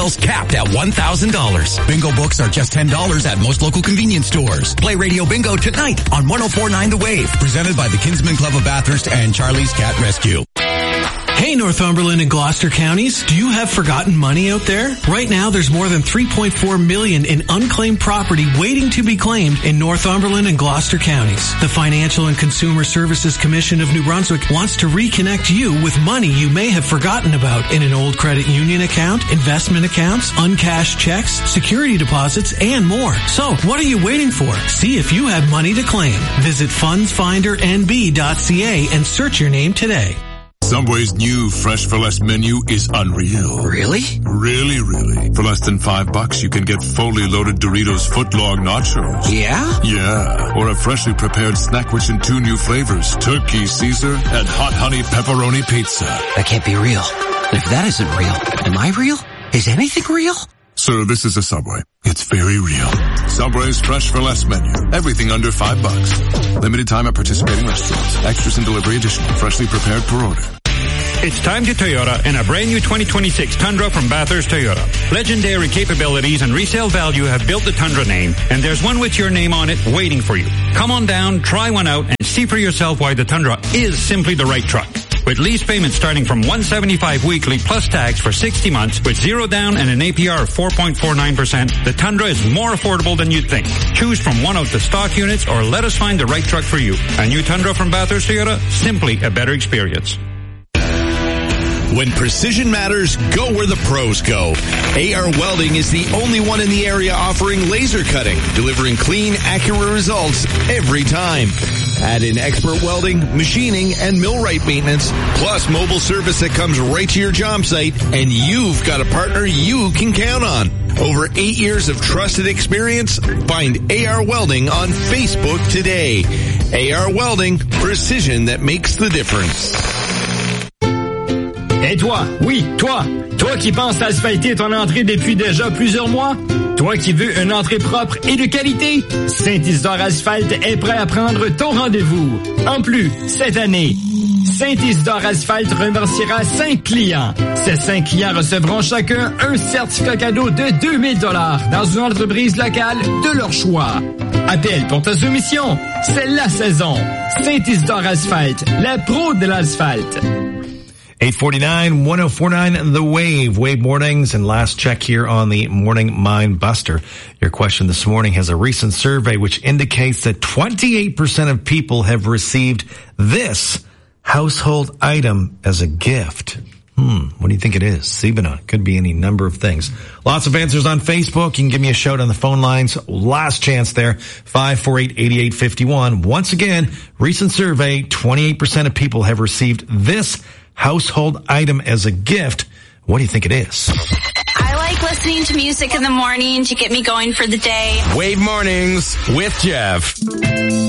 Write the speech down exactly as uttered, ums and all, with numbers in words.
sales capped at one thousand dollars. Bingo books are just ten dollars at most local convenience stores. Play Radio Bingo tonight on one oh four point nine The Wave. Presented by the Kinsman Club of Bathurst and Charlie's Cat Rescue. Hey, Northumberland and Gloucester counties, do you have forgotten money out there? Right now, there's more than three point four million dollars in unclaimed property waiting to be claimed in Northumberland and Gloucester counties. The Financial and Consumer Services Commission of New Brunswick wants to reconnect you with money you may have forgotten about in an old credit union account, investment accounts, uncashed checks, security deposits, and more. So, what are you waiting for? See if you have money to claim. Visit funds finder N B dot C A and search your name today. Subway's new Fresh for Less menu is unreal. Really? Really, really. For less than five bucks, you can get fully loaded Doritos footlong nachos. Yeah? Yeah. Or a freshly prepared snack rich in two new flavors, Turkey Caesar and Hot Honey Pepperoni Pizza. That can't be real. If that isn't real, am I real? Is anything real? Sir, this is a Subway. It's very real. Subway's Fresh for Less menu. Everything under five bucks. Limited time at participating restaurants. Extras and delivery additional. Freshly prepared per order. It's time to Toyota in a brand new twenty twenty-six Tundra from Bathurst Toyota. Legendary capabilities and resale value have built the Tundra name, and there's one with your name on it waiting for you. Come on down, try one out, and see for yourself why the Tundra is simply the right truck. With lease payments starting from one hundred seventy-five dollars weekly plus tax for sixty months with zero down and an A P R of four point four nine percent, the Tundra is more affordable than you'd think. Choose from one of the stock units or let us find the right truck for you. A new Tundra from Bathurst Toyota, simply a better experience. When precision matters, go where the pros go. A R Welding is the only one in the area offering laser cutting, delivering clean, accurate results every time. Add in expert welding, machining, and millwright maintenance, plus mobile service that comes right to your job site, and you've got a partner you can count on. Over eight years of trusted experience, find A R Welding on Facebook today. A R Welding, precision that makes the difference. Et toi, oui, toi, toi qui penses asphalter ton entrée depuis déjà plusieurs mois, toi qui veux une entrée propre et de qualité, Saint-Isidore Asphalte est prêt à prendre ton rendez-vous. En plus, cette année, Saint-Isidore Asphalte remerciera cinq clients. Ces cinq clients recevront chacun un certificat cadeau de deux mille dollars dans une entreprise locale de leur choix. Appelle pour ta soumission. C'est la saison. Saint-Isidore Asphalte, la pro de l'asphalte. eight forty-nine, one oh four point nine The Wave. Wave mornings, and last check here on the Morning Mind Buster. Your question this morning has a recent survey which indicates that twenty-eight percent of people have received this household item as a gift. Hmm, what do you think it is? Sibana. It could be any number of things. Lots of answers on Facebook. You can give me a shout on the phone lines. Last chance there, five four eight, eight eight five one. Once again, recent survey, twenty-eight percent of people have received this household item as a gift. What do you think it is? I like listening to music in the morning to get me going for the day. Wave mornings with Jeff.